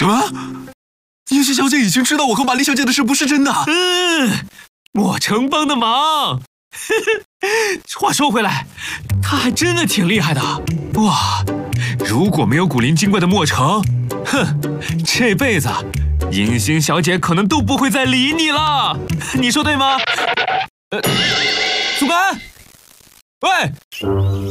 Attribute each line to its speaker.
Speaker 1: 什么？银心小姐已经知道我和玛丽小姐的事不是真的。
Speaker 2: 莫城帮的忙。话说回来，他还真的挺厉害的。哇，如果没有古灵精怪的莫城，这辈子银心小姐可能都不会再理你了。你说对吗？苏干，喂。